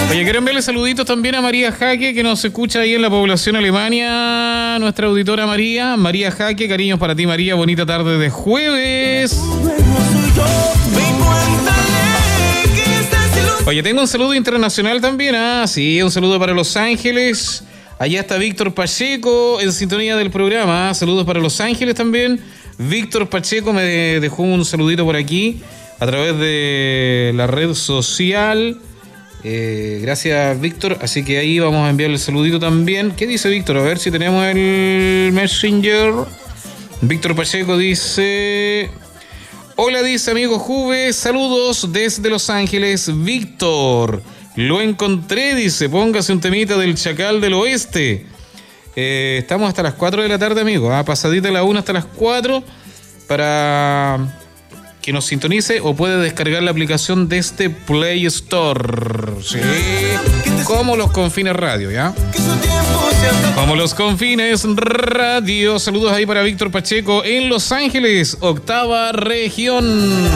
Oye, quiero enviarle saluditos también a María Jaque, que nos escucha ahí en la población Alemania. Nuestra auditora María Jaque, cariños para ti, María. Bonita tarde de jueves. Oye, tengo un saludo internacional también. Sí, un saludo para Los Ángeles. Allá está Víctor Pacheco en sintonía del programa. Saludos para Los Ángeles también. Víctor Pacheco me dejó un saludito por aquí a través de la red social. Gracias, Víctor. Así que ahí vamos a enviarle el saludito también. ¿Qué dice Víctor? A ver si tenemos el Messenger. Víctor Pacheco dice: hola, dice amigo Juve, saludos desde Los Ángeles. Víctor, lo encontré, dice, póngase un temita del Chacal del Oeste. Estamos hasta las 4 de la tarde, amigo. Pasadita la 1 hasta las 4 para que nos sintonice, o puede descargar la aplicación de este Play Store. Sí, como Los Confines Radio, ¿ya? Como Los Confines Radio. Saludos ahí para Víctor Pacheco en Los Ángeles, octava región.